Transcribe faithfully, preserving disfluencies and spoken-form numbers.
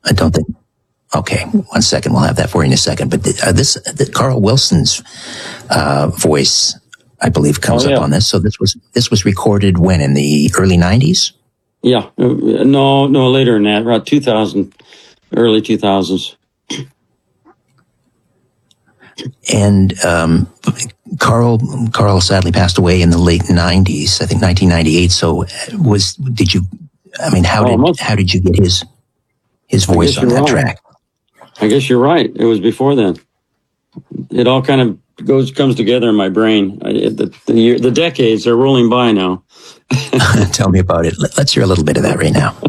I don't think. Okay, one second. We'll have that for you in a second. But uh, this, the Carl Wilson's uh, voice, I believe, comes oh, yeah. up on this. So this was this was recorded when, in the early nineties? Yeah, no, no, later than that, around two thousand, early two thousands. And um, Carl Carl sadly passed away in the late nineties. I think nineteen ninety-eight. So was did you? I mean, how did Almost. how did you get his his voice on that right. track? I guess you're right. It was before then. It all kind of goes comes together in my brain. I, the the, year, the decades are rolling by now. Tell me about it. Let's hear a little bit of that right now.